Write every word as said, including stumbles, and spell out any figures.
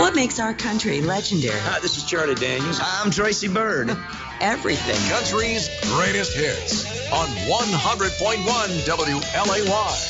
What makes our country legendary? Hi, this is Charlie Daniels. I'm Tracy Byrd. Everything. Country's greatest hits on one hundred point one W L A Y.